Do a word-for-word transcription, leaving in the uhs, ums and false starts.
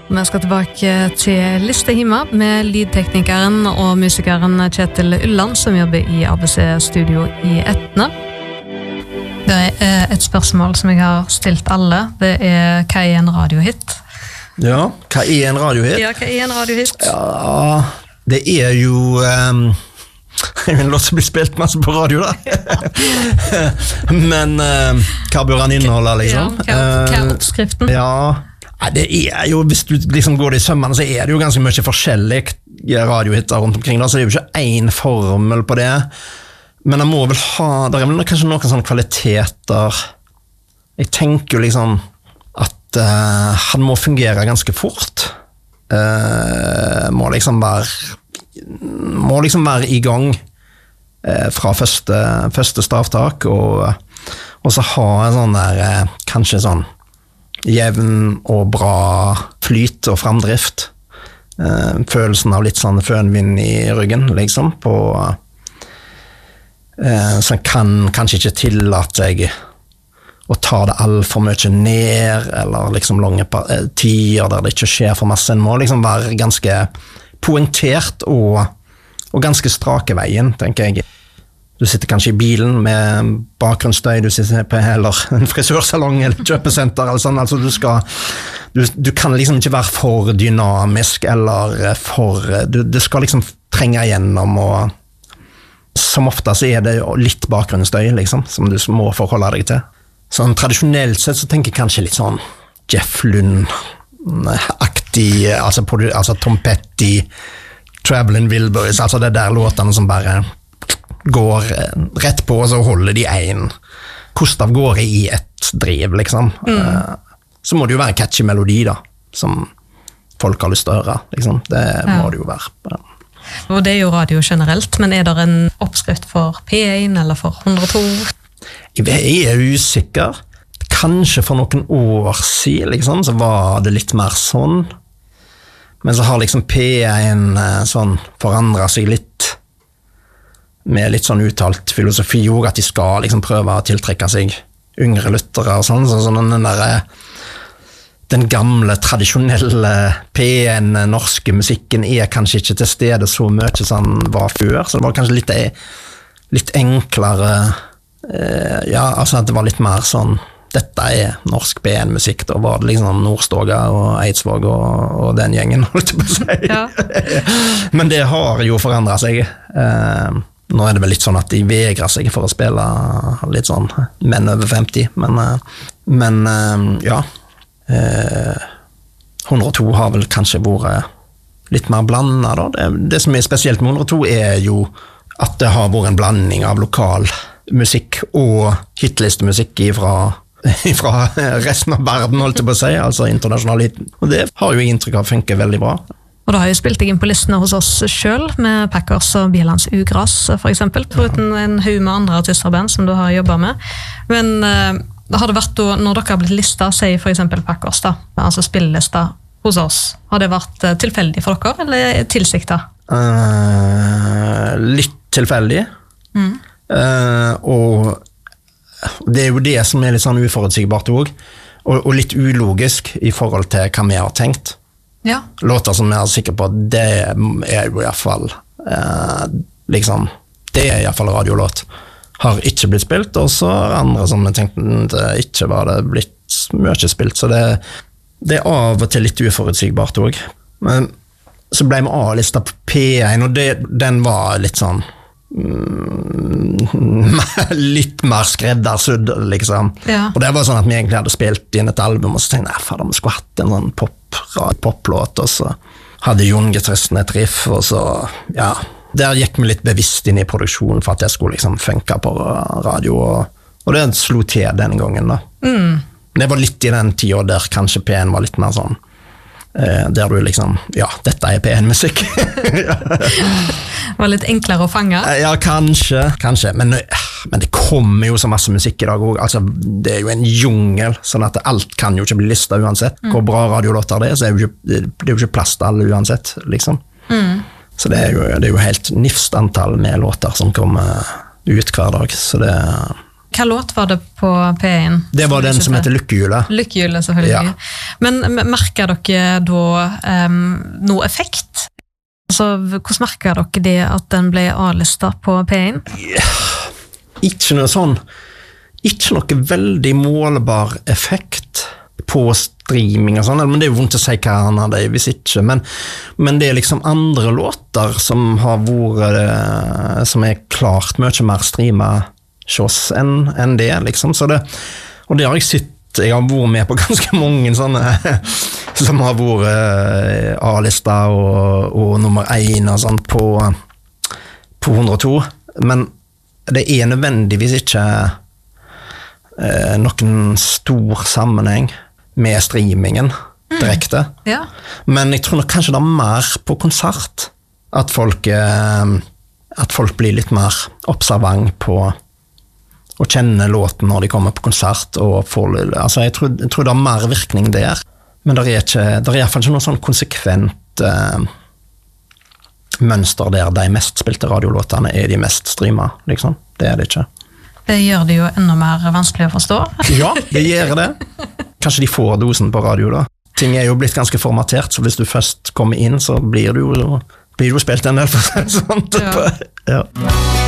Vi skal tilbake til Listehima med lydteknikeren og musikeren Kjetil Ulland, som jobber i A B C-studio i Etne. Det er et spørsmål som jeg har stilt alle. Det er, hva er en radiohit? Ja, hva er en radiohit? Ja, hva er en radiohit? Ja, det er jo... Um, jeg vil også bli spilt masse på radio da. Men uh, hva bør han inneholde, liksom? Ja, hva, hva er oppskriften? Ja... Det er jo, hvis du liksom går det i sømmene, så er det jo ganske mye forskjellige radiohitter rundt omkring, da, så det er jo ikke en formel på det, men jeg må vel ha, det er vel kanskje noen sånne kvaliteter. Jeg tenker jo liksom at uh, han må fungere ganske fort, uh, må liksom være må liksom være i gang uh, fra første, første stavtak, og, og så ha en sånn der, uh, kanskje sånn jevn og bra flyt og framdrift. Eh, følelsen av litt sånn fønvind i ryggen, liksom, på eh, så jeg kan kanskje ikke tillate seg å ta det alt for mye ned, eller liksom lange tider der det ikke skjer for masse. En må liksom være ganske poengtert og, og ganske strake veien, tenker jeg. Du sitter kanskje i bilen med bakgrunnsstøy, du sitter på heller en frisørsalong eller kjøpesenter, eller sånn, altså du skal, du, du kan liksom ikke være for dynamisk, eller for, du, du skal liksom trenge igjennom, og som ofte så er det litt bakgrunnsstøy, liksom, som du må forholde deg til. Sånn tradisjonelt sett så tenker jeg kanskje litt sånn Jeff Lund-aktig, altså, altså Tom Petty, Traveling Wilburys, altså det der låtene som bare går rett på, og så holder de en kost av gårde i et driv, liksom. Mm. Så må det jo være en catchy melodi, da, som folk har lyst til å høre, liksom. Det må ja. Det jo være. Ja. Og det er jo radio generelt, men er det en oppskrift for P én eller for hundre og to? Jeg er usikker. Kanskje for noen år siden, liksom, så var det litt mer sånn. Men så har liksom P én sånn forandret seg litt, med litt sånn uttalt filosofi, at de skal liksom prøve å tiltrekke seg yngre lyttere og sånn, så sånn den der, den gamle, tradisjonelle P én norske musikken er kanskje ikke til stede så mye som den var før, så det var kanskje litt, litt enklere, eh, ja, altså at det var litt mer sånn, dette er norsk P én musikk, da var det liksom Nordstoga og Eidsvåg og, og den gjengen, holdt jeg på å si. Ja. Men det har jo forandret seg, eh, nå er det vel litt sånn at de vegrer seg for å spille litt sånn menn over femti, men, men ja, hundre og to har vel kanskje vært litt mer blandet da. Det, det som er spesielt med hundre og to er jo at det har vært en blanding av lokal musikk og hitlistemusikk fra, fra resten av verden, holdt jeg på å si, altså internasjonal hit. Og det har jo inntrykk av funker veldig bra. Og da har jeg spilt deg inn på listene hos oss selv, med Packers og Bielands Ugras, for eksempel, foruten en haug med andre artisterband som du har jobbet med. Men uh, har det vært da, når dere har blitt listet, sier for eksempel Packers da, altså spillelista hos oss, har det vært uh, tilfeldig for dere, eller tilsiktet? Uh, litt tilfeldig. Mm. Uh, og det er jo det som er litt sånn uforutsigbart også, og, og litt ulogisk i forhold til hva vi har tenkt. Ja. Låter som jeg er sikker på at det er jo i hvert fall eh, liksom, det er i hvert fall radiolåt har ikke blitt spilt, og så andre som jeg tenkte ikke var det blitt mye spilt, så det, det er av og til litt uforutsigbart også. Men så ble vi A-lista på P én, og det, den var litt sånn mm, litt mer skreddersydd, liksom. Ja. Og det var sånn at vi egentlig hadde spilt inn et album, og så tenkte jeg, fader, vi skulle hatt en sånn pop poplåt, og så hadde Jon gitaristen et riff, og så, ja, der gikk vi litt bevisst inn i produksjonen for at det skulle liksom funke på radio, og, og det slo til denne gangen da. Mm. Det var litt i den tida der kanskje P én var litt mer sånn, eh, der du liksom, ja, dette er P én-musikk. Var litt enklere å fange? Ja, kanskje, kanskje, men, men det kommer jo så masse musikk i dag også. Altså, det er jo en jungel, sånn at alt kan jo ikke bli listet uansett. Mm. Hvor bra radiolåter det er, så er det jo ikke, det er jo ikke plass til alle uansett, liksom. Mm. Så det er, jo, det er jo helt nifst antall med låter som kommer ut hver dag, så det, Hva låt var det på P én? Det var den som heter Lykkehjulet. Lykkehjulet, selvfølgelig. Ja. Men merker dere da um, noe effekt? Altså, hvordan merker dere det at den ble A-listet på P én? Ja, ikke noe sånn, ikke noe veldig målbar effekt på streaming og sånn, men det er jo vondt å si hva han hadde hvis ikke, men, men det er liksom andre låter som har vært, som er klart mye mer streamet hos enn en det, liksom, så det, og det har jeg sett, jeg har vært med på ganske mange sånne, som har vært A-lista og, og nummer én og sånn på, på hundre og to, men det er nødvendigvis ikke eh, noen stor sammenheng med streamingen direkte. Mm. Ja. Men jeg tror nok kanskje det er mer på konsert, at folk, eh, at folk blir litt mer observant på å kjenne låten når de kommer på konsert. Og får, altså jeg, tror, jeg tror det er mer virkning der, men det er, ikke, det er i hvert fall ikke noe sånn konsekvent eh, mønster der de mest spilte radiolåtene er de mest streamet, liksom. Det er det ikke. Det gjør det jo enda mer vanskelig å forstå. Ja, det gjør det. Kanskje de får dosen på radio da. Ting er jo blitt ganske formatert, så hvis du først kommer inn, så blir du jo, blir du spilt en del for seg. Sånt. Ja. Ja.